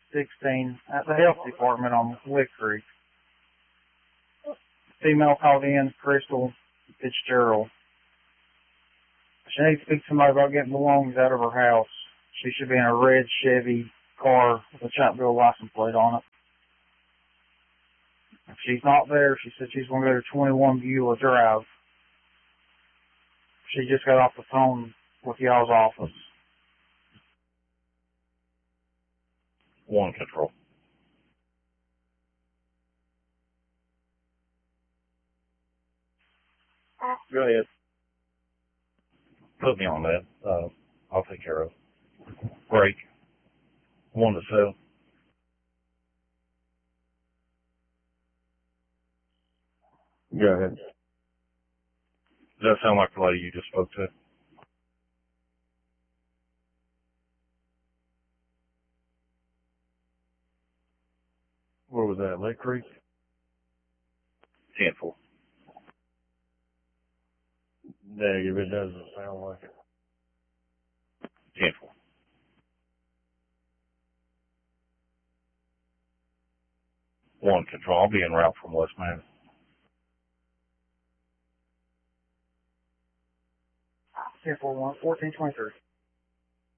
16 at the health department on Lick Creek. Female called in, Crystal Fitzgerald. She needs to speak to somebody about getting belongings out of her house. She should be in a red Chevy car with a Chattanooga license plate on it. If she's not there, she said she's going to go to 21 Beulah Drive. She just got off the phone with y'all's office. 1 Control. Go ahead. Put me on that. I'll take care of it. Break. 1 to 7. Go ahead. Does that sound like the lady you just spoke to? Where was that, Lake Creek? 10-4. Negative, it doesn't sound like it. 10-4. One Control. I'll be en route from West Madison. 10-4-1, 1423.